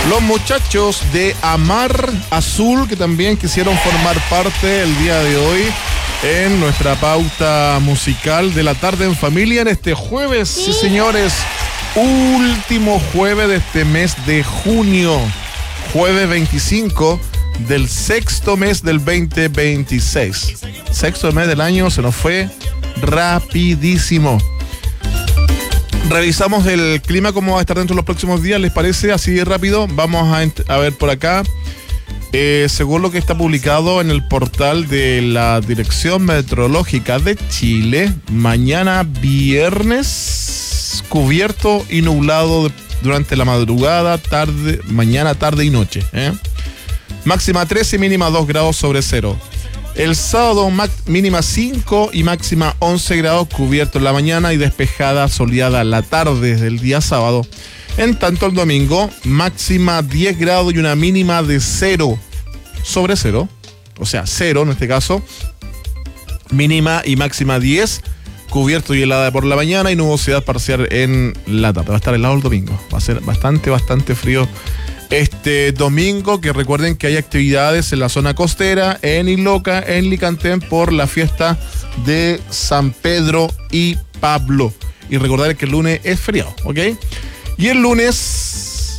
Los muchachos de Amar Azul, que también quisieron formar parte el día de hoy en nuestra pauta musical de la tarde en familia en este jueves, sí señores, último jueves de este mes de junio, jueves 25 del sexto mes del 2026. Sexto mes del año se nos fue rapidísimo. Revisamos el clima, cómo va a estar dentro de los próximos días, ¿les parece? Así de rápido. Vamos a ver por acá. Según lo que está publicado en el portal de la Dirección Meteorológica de Chile, mañana viernes cubierto y nublado durante la madrugada, mañana, tarde y noche. Máxima 13 y mínima 2 grados sobre cero. El sábado mínima 5 y máxima 11 grados, cubierto en la mañana y despejada, soleada la tarde del día sábado. En tanto el domingo, máxima 10 grados y una mínima de 0 sobre 0. O sea, 0 en este caso. Mínima y máxima 10, cubierto y helada por la mañana y nubosidad parcial en la tarde. Va a estar helado el domingo. Va a ser bastante frío este domingo, que recuerden que hay actividades en la zona costera, en Iloca, en Licantén, por la fiesta de San Pedro y Pablo. Y recordar que el lunes es feriado, ¿ok? Y el lunes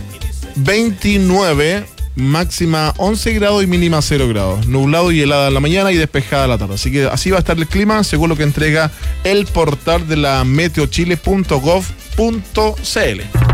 29, máxima 11 grados y mínima 0 grados. Nublado y helada en la mañana y despejada la tarde. Así que así va a estar el clima, según lo que entrega el portal de la meteochile.gov.cl.